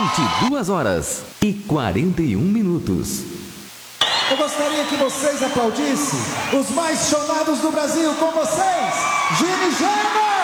22h41. Eu gostaria que vocês aplaudissem os mais chonados do Brasil com vocês, Gini German!